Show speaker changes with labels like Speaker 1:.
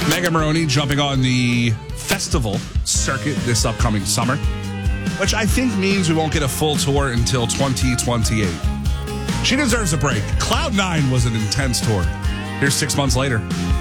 Speaker 1: Megan Moroney jumping on the festival circuit this upcoming summer, which I think means we won't get a full tour until 2028. She deserves a break. Cloud9 was an intense tour. Here's 6 months later.